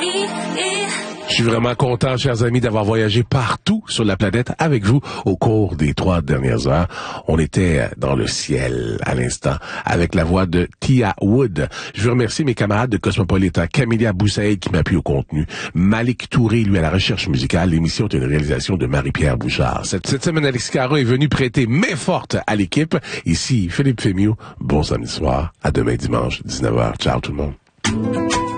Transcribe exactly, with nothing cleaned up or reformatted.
Je suis vraiment content, chers amis, d'avoir voyagé partout sur la planète avec vous au cours des trois dernières heures. On était dans le ciel à l'instant avec la voix de Tia Wood. Je veux remercier mes camarades de Cosmopolitan, Camélia Boussaïd qui m'appuie au contenu, Malik Touré, lui, à la recherche musicale. L'émission est une réalisation de Marie-Pierre Bouchard. Cette, cette semaine, Alex Caron est venu prêter main forte à l'équipe. Ici, Philippe Fémieux. Bon samedi soir. À demain dimanche, dix-neuf heures. Ciao tout le monde.